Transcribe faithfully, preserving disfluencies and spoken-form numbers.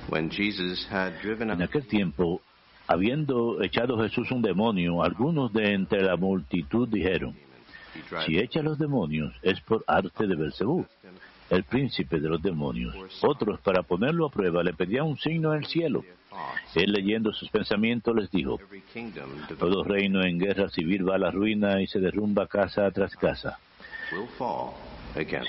When Jesus had driven En out aquel tiempo, habiendo echado Jesús un demonio, algunos de entre la multitud dijeron: he drives si echa los demonios es por arte de Belcebú, el príncipe de los demonios. Otros, para ponerlo a prueba, le pedían un signo en el cielo. Él, leyendo sus pensamientos, les dijo: every kingdom divided todo reino en guerra civil va a la ruina y se derrumba casa tras casa. will fall against